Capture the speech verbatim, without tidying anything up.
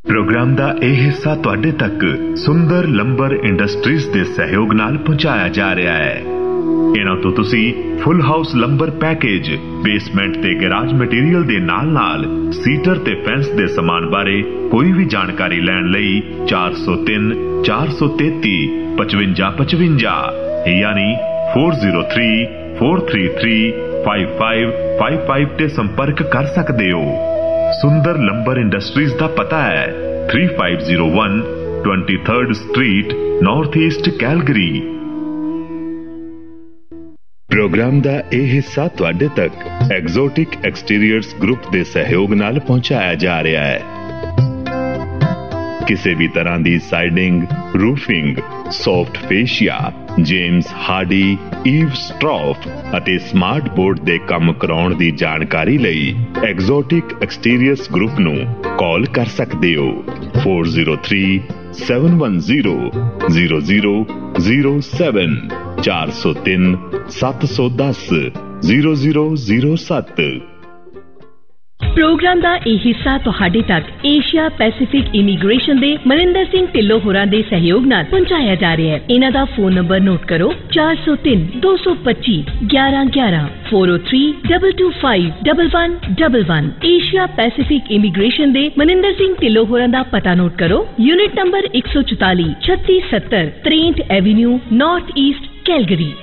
Programme का यह हिस्सा तुहाडे तक सुंदर लंबर इंडस्ट्रीज के सहयोग नाल पहुंचाया जा रहा है। इन्हां तो तुसी full house lumbar package, basement ते गैराज मटीरियल दे नाल नाल सीटर ते फेंस दे समान बारे कोई भी जानकारी लैण लई चार सौ तीन चार सौ तेती पचवंजा पचवंजा यानी four zero three four three three five five five five ते संपर्क कर सकते हो। सुंदर लंबर इंडस्ट्रीज का पता है three five zero one twenty third street north east Calgary. Programme का यह हिस्सा तुहाडे तक एग्जोटिक एक्सटीरियर्स ग्रुप के सहयोग नाल पहुंचाया जा रहा है। किसी भी तरह की siding, roofing, soft fascia, James Hardy, ewe स्ट्रॉफ ਅਤੇ स्मार्ट बोर्ड ਦੇ ਕੰਮ ਕਰਾਉਣ ਦੀ ਜਾਣਕਾਰੀ ਲਈ ਐਗਜ਼ੋਟਿਕ ਐਕਸਟੀਰੀਅਰਸ ਗਰੁੱਪ ਨੂੰ ਕਾਲ ਕਰ ਸਕਦੇ ਹੋ four zero three seven one zero zero zero zero seven चार सौ तीन सात सौ दस जीरो जीरो जीरो सात। प्रोग्राम का यह हिस्सा तुहाडे तक एशिया पैसिफिक इमीग्रेशन दे मनिंदर सिंह ढिल्लों होरां दे सहयोग नाल पहुंचाया जा रहा है। इन्हां दा फोन नंबर नोट करो चार सौ तीन दो सौ पच्ची ग्यारह ग्यारह four O three double two five double one double one. Asia Pacific immigration दे मनिंदर सिंह ढिल्लों होरां दा पता नोट करो यूनिट नंबर एक सौ चौताली छत्तीस सत्तर त्रेंठ एवेन्यू नॉर्थ ईस्ट कैलगरी।